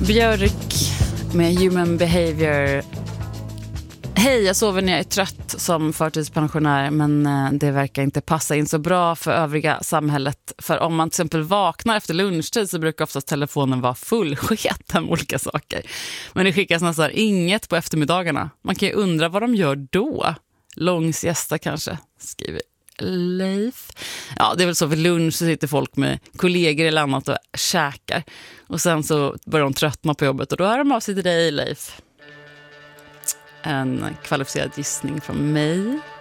Björk med Human Behavior. Hej, jag sover när jag är trött som förtidspensionär, men det verkar inte passa in så bra för övriga samhället. För om man till exempel vaknar efter lunchtid så brukar oftast telefonen vara fullsketen med olika saker. Men det skickas nästan inget på eftermiddagarna. Man kan ju undra vad de gör då. Lång siesta kanske, skriver Leif. Ja, det är väl så, för lunch så sitter folk med kollegor eller annat och käkar. Och sen så börjar de tröttna på jobbet och då hör de av sig till dig, Leif. En kvalificerad gissning från mig.